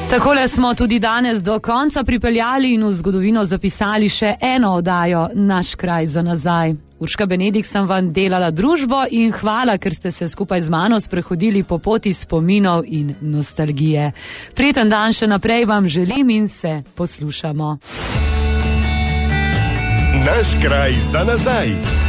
Takole smo tudi danes do konca pripeljali in v zgodovino zapisali še eno oddajo Naš kraj za nazaj. Urška Benedikt sem vam delala družbo in hvala, ker ste se skupaj z mano sprehodili po poti spominov in nostalgije. Prijeten dan še naprej vam želim in se poslušamo. Naš kraj za nazaj.